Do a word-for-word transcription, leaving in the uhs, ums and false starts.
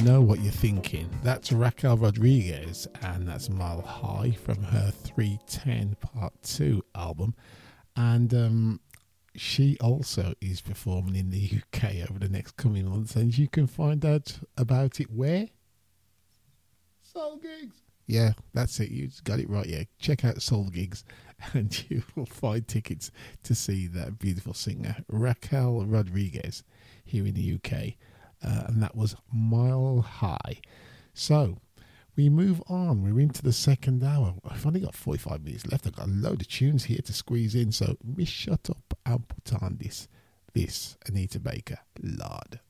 know what you're thinking. That's Raquel Rodriguez, and that's Mile High from her three ten Part two album. And um, she also is performing in the U K over the next coming months, and you can find out about it where? Soul Gigs. Yeah, that's it. You got it right. Yeah, check out Soul Gigs, and you will find tickets to see that beautiful singer Raquel Rodriguez here in the U K. Uh, and that was Mile High. So we move on. We're into the second hour. I've only got forty-five minutes left. I've got a load of tunes here to squeeze in. So we shut up and put on this, this Anita Baker, Lord.